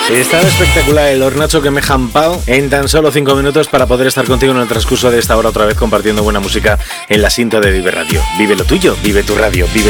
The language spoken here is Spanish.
Estaba espectacular el hornacho que me he jampado en tan solo 5 minutos para poder estar contigo en el transcurso de esta hora otra vez compartiendo buena música en la cinta de Vive Radio. Vive lo tuyo, vive tu radio, vive